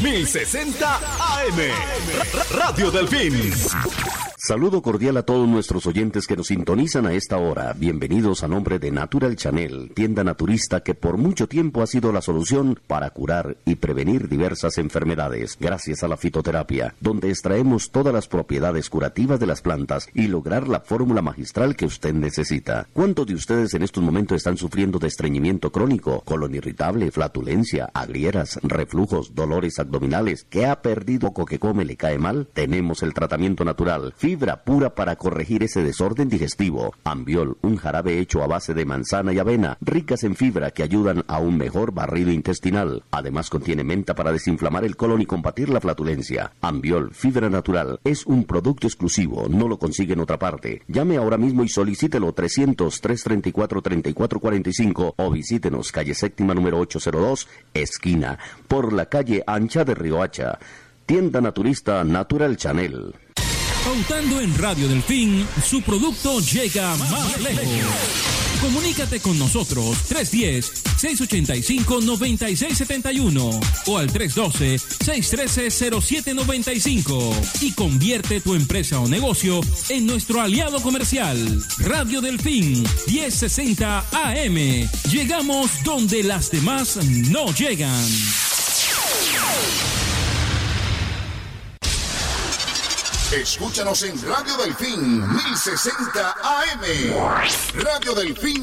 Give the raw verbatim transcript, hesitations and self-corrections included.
mil sesenta A M. Radio Delfín. Saludo cordial a todos nuestros oyentes que nos sintonizan a esta hora. Bienvenidos a nombre de Natural Channel, tienda naturista que por mucho tiempo ha sido la solución para curar y prevenir diversas enfermedades, gracias a la fitoterapia, donde extraemos todas las propiedades curativas de las plantas y lograr la fórmula magistral que usted necesita. ¿Cuántos de ustedes en estos momentos están sufriendo de estreñimiento crónico, colon irritable, flatulencia, agrieras, reflujos, dolores abdominales? ¿Qué ha perdido o que come le cae mal? Tenemos el tratamiento natural, fibra pura para corregir ese desorden digestivo. Ambiol, un jarabe hecho a base de manzana y avena, ricas en fibra que ayudan a un mejor barrido intestinal. Además contiene menta para desinflamar el colon y combatir la flatulencia. Ambiol, fibra natural, es un producto exclusivo, no lo consigue en otra parte. Llame ahora mismo y solicítelo trescientos, trescientos treinta y cuatro, treinta y cuatro cuarenta y cinco o visítenos calle séptima número ochocientos dos, esquina, por la calle ancha de Riohacha. Tienda naturista Natural Channel. Pautando en Radio Delfín, su producto llega más lejos. Comunícate con nosotros tres uno cero, seis ocho cinco, nueve seis siete uno o al tres uno dos, seis uno tres, cero siete nueve cinco y convierte tu empresa o negocio en nuestro aliado comercial. Radio Delfín mil sesenta A M. Llegamos donde las demás no llegan. Escúchanos en Radio Delfín mil sesenta A M. Radio Delfín